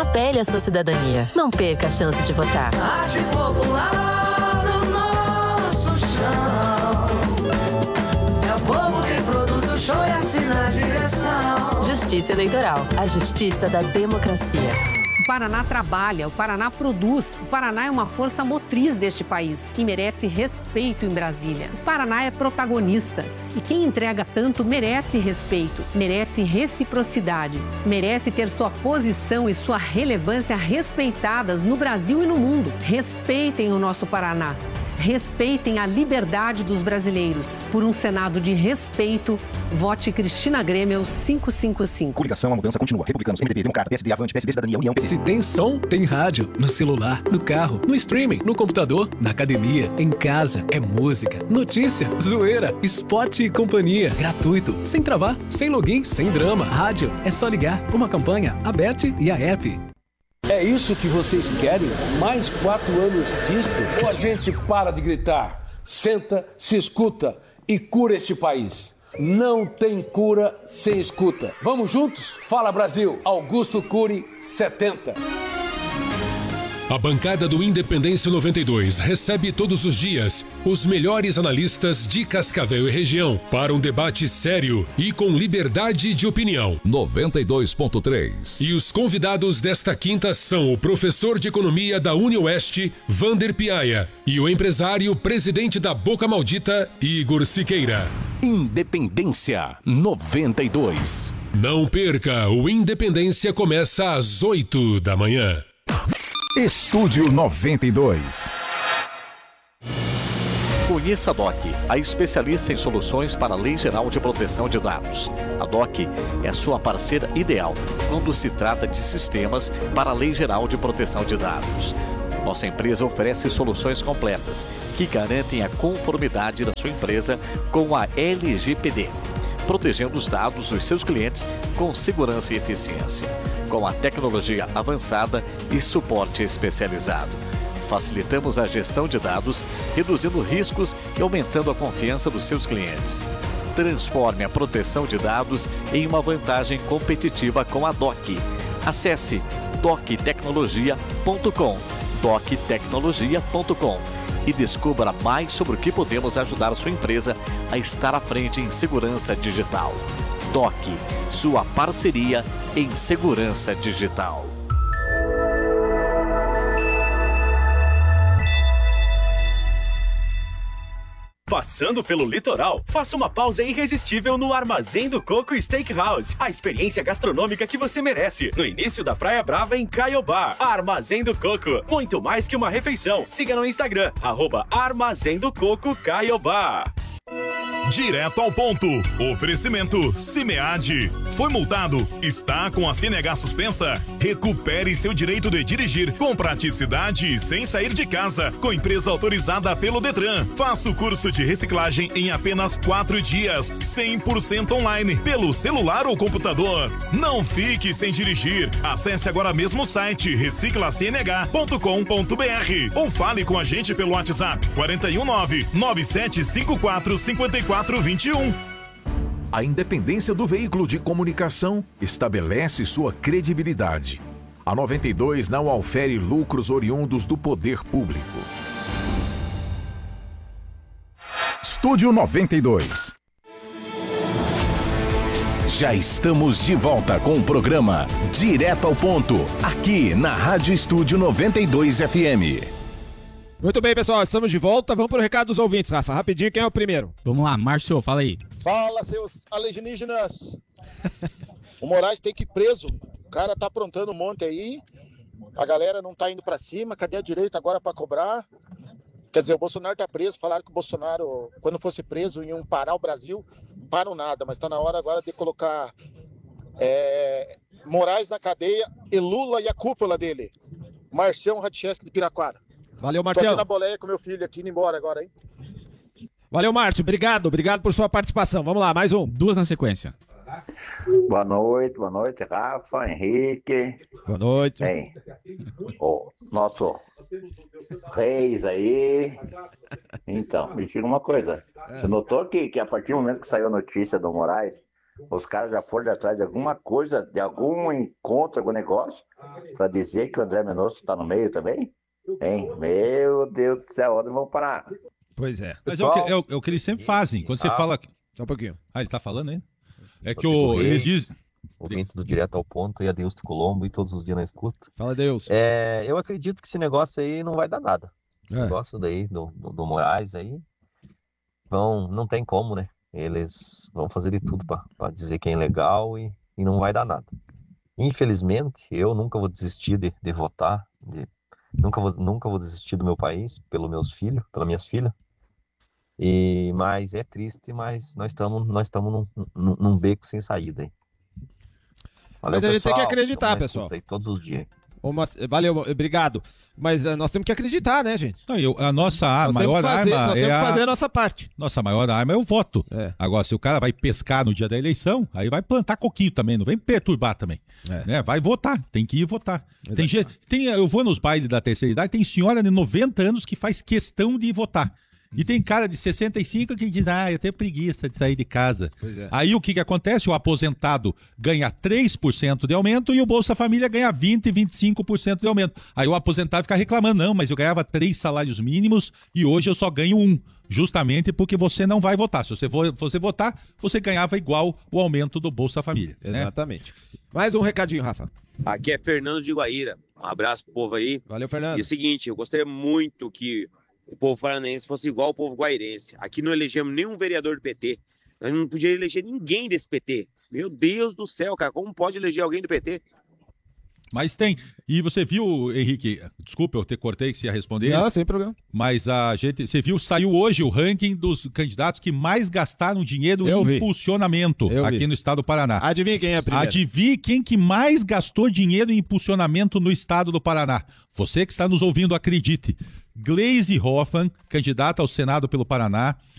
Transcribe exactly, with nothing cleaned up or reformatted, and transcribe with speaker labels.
Speaker 1: na pele a sua cidadania. Não perca a chance de votar.
Speaker 2: Arte popular no nosso chão. É o povo que produz o show e assina a direção.
Speaker 1: Justiça Eleitoral, a justiça da democracia.
Speaker 3: O Paraná trabalha, o Paraná produz, o Paraná é uma força motriz deste país e merece respeito em Brasília. O Paraná é protagonista e quem entrega tanto merece respeito, merece reciprocidade, merece ter sua posição e sua relevância respeitadas no Brasil e no mundo. Respeitem o nosso Paraná. Respeitem a liberdade dos brasileiros. Por um Senado de respeito, vote Cristina Grêmio quinhentos e cinquenta e cinco.
Speaker 4: Coligação, a mudança continua. Republicanos, M D B, Democrata, P S D, Avante, P S D, Cidadania, União, P S D.
Speaker 5: Se tem som, tem rádio. No celular, no carro, no streaming, no computador, na academia, em casa. É música, notícia, zoeira, esporte e companhia. Gratuito, sem travar, sem login, sem drama. Rádio, é só ligar. Uma campanha, Aberte e a app.
Speaker 6: É isso que vocês querem? Mais quatro anos disso? Ou a gente para de gritar, senta, se escuta e cura este país? Não tem cura sem escuta. Vamos juntos? Fala Brasil, Augusto Cury, setenta.
Speaker 7: A bancada do Independência noventa e dois recebe todos os dias os melhores analistas de Cascavel e região para um debate sério e com liberdade de opinião.
Speaker 8: noventa e dois ponto três.
Speaker 7: E os convidados desta quinta são o professor de economia da UniOeste, Vander Piaia, e o empresário presidente da Boca Maldita, Igor Siqueira.
Speaker 8: Independência noventa e dois.
Speaker 7: Não perca, o Independência começa às oito da manhã.
Speaker 8: Estúdio noventa e dois.
Speaker 9: Conheça a D O C, a especialista em soluções para a Lei Geral de Proteção de Dados. A D O C é a sua parceira ideal quando se trata de sistemas para a Lei Geral de Proteção de Dados. Nossa empresa oferece soluções completas que garantem a conformidade da sua empresa com a L G P D, protegendo os dados dos seus clientes com segurança e eficiência, com a tecnologia avançada e suporte especializado. Facilitamos a gestão de dados, reduzindo riscos e aumentando a confiança dos seus clientes. Transforme a proteção de dados em uma vantagem competitiva com a D O C. Acesse doc tecnologia ponto com, doc tecnologia ponto com e descubra mais sobre o que podemos ajudar a sua empresa a estar à frente em segurança digital. D O C, sua parceria em segurança digital.
Speaker 10: Passando pelo litoral, faça uma pausa irresistível no Armazém do Coco Steakhouse. A experiência gastronômica que você merece. No início da Praia Brava, em Caiobá. Armazém do Coco. Muito mais que uma refeição. Siga no Instagram, arroba Armazém do Coco Caiobá.
Speaker 11: Direto ao ponto. Oferecimento Cimead. Foi multado? Está com a C N H suspensa? Recupere seu direito de dirigir com praticidade e sem sair de casa. Com empresa autorizada pelo Detran. Faça o curso de reciclagem em apenas quatro dias. cem por cento online. Pelo celular ou computador. Não fique sem dirigir. Acesse agora mesmo o site recicla c n h ponto com ponto b r ou fale com a gente pelo WhatsApp quatro um nove, nove sete cinco quatro, cinco quatro dois um.
Speaker 8: A independência do veículo de comunicação estabelece sua credibilidade. A noventa e dois não ofere lucros oriundos do poder público. Estúdio noventa e dois. Já estamos de volta com o programa Direto ao Ponto, aqui na Rádio Estúdio noventa e dois F M.
Speaker 12: Muito bem, pessoal, estamos de volta. Vamos para o recado dos ouvintes, Rafa. Rapidinho, quem é o primeiro?
Speaker 13: Vamos lá, Márcio, fala aí.
Speaker 14: Fala, seus alienígenas. O Moraes tem que ir preso. O cara tá aprontando um monte aí. A galera não tá indo para cima. Cadê a direita agora para cobrar? Quer dizer, o Bolsonaro tá preso. Falaram que o Bolsonaro, quando fosse preso, iam parar o Brasil. Param nada, mas tá na hora agora de colocar é, Moraes na cadeia e Lula e a cúpula dele. Marcião Radcheski de Piraquara.
Speaker 12: Valeu, Marcião.
Speaker 14: Tô aqui na boleia com meu filho aqui, indo embora agora, hein?
Speaker 12: Valeu, Márcio. Obrigado. Obrigado por sua participação. Vamos lá, mais um.
Speaker 13: Duas na sequência.
Speaker 15: Boa noite, boa noite, Rafa, Henrique.
Speaker 12: Boa noite.
Speaker 15: Bem, o nosso Reis aí. Então, me diga uma coisa. Você notou que, que a partir do momento que saiu a notícia do Moraes, Os caras já foram atrás de alguma coisa, de algum encontro, algum negócio, para dizer que o André Mendonça está no meio também? Hein? Meu Deus do céu, onde vão parar?
Speaker 12: Pois é.
Speaker 16: Mas é o, que, é, o, é o que eles sempre fazem. Quando você
Speaker 15: Ah.
Speaker 16: fala...
Speaker 12: Só um pouquinho.
Speaker 16: Ah, ele tá falando, hein? É que
Speaker 17: Rodrigo
Speaker 16: o, eles
Speaker 17: Reis,
Speaker 16: dizem...
Speaker 17: Ouvintes do Direto ao Ponto e Adeus de Colombo e todos os dias na escuta.
Speaker 12: Fala, Deus.
Speaker 17: É, eu acredito que esse negócio aí não vai dar nada. Esse
Speaker 12: É.
Speaker 17: negócio daí do, do, do Moraes aí, vão, não tem como, né? Eles vão fazer de tudo para dizer quem é legal e, e não vai dar nada. Infelizmente, eu nunca vou desistir de, de votar, de, nunca, vou, nunca vou desistir do meu país, pelos meus filhos, pelas minhas filhas. E, mas é triste, mas nós estamos nós estamos num, num, num beco sem saída aí. Valeu,
Speaker 12: Mas a gente tem que
Speaker 17: pessoal.
Speaker 12: acreditar,
Speaker 17: Tamo na
Speaker 12: pessoal.
Speaker 17: escuta aí todos os dias.
Speaker 12: Uma- Valeu, obrigado. Mas uh, nós temos que acreditar, né, gente?
Speaker 16: Não, eu, a nossa a
Speaker 12: Nós temos
Speaker 16: maior
Speaker 12: que fazer-
Speaker 16: arma
Speaker 12: nós
Speaker 16: é
Speaker 12: temos que
Speaker 16: a...
Speaker 12: fazer a nossa parte.
Speaker 16: Nossa maior arma é o voto.
Speaker 12: É.
Speaker 16: Agora, se o cara vai pescar no dia da eleição, aí vai plantar coquinho também, não vem perturbar também.
Speaker 12: É.
Speaker 16: Né? Vai votar, tem que ir votar. Tem gente, tem, eu vou nos bailes da terceira idade, tem senhora de noventa anos que faz questão de ir votar. E tem cara de sessenta e cinco que diz, ah, eu tenho preguiça de sair de casa.
Speaker 12: Pois é.
Speaker 16: Aí o que, que acontece? O aposentado ganha três por cento de aumento e o Bolsa Família ganha vinte, vinte e cinco por cento de aumento. Aí o aposentado fica reclamando, não, mas eu ganhava três salários mínimos e hoje eu só ganho um. Justamente porque você não vai votar. Se você for você votar, você ganhava igual o aumento do Bolsa Família. né?
Speaker 12: Exatamente. Mais um recadinho, Rafa.
Speaker 18: Aqui é Fernando de Guaíra. Um abraço pro povo aí.
Speaker 12: Valeu, Fernando.
Speaker 18: E o seguinte, eu gostaria muito que o povo paranaense fosse igual ao povo guairense. Aqui não elegemos nenhum vereador do P T. Nós não podíamos eleger ninguém desse P T. Meu Deus do céu, cara, como pode eleger alguém do P T?
Speaker 16: Mas tem. E você viu, Henrique, desculpa eu te cortei que você ia responder.
Speaker 12: Não, sem problema.
Speaker 16: Mas a gente, você viu, saiu hoje o ranking dos candidatos que mais gastaram dinheiro
Speaker 12: Eu
Speaker 16: em
Speaker 12: vi.
Speaker 16: impulsionamento
Speaker 12: Eu
Speaker 16: aqui
Speaker 12: vi.
Speaker 16: no estado do Paraná.
Speaker 12: Adivinha quem é a primeira?
Speaker 16: Adivinhe quem que mais gastou dinheiro em impulsionamento no estado do Paraná. Você que está nos ouvindo, acredite. Gleisi Hoffmann, candidata ao Senado pelo Paraná,